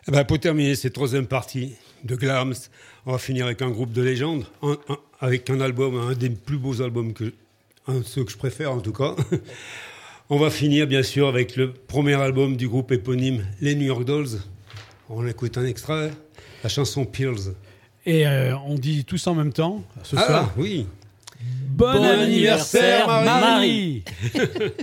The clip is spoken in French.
Pour terminer cette troisième partie de Glams, on va finir avec un groupe de légende, avec un album, un des plus beaux albums, un de ceux que je préfère en tout cas. On va finir bien sûr avec le premier album du groupe éponyme, les New York Dolls. On écoute un extrait, la chanson Pills. Et on dit tous en même temps, ce soir. Oui. Bon anniversaire, Marie.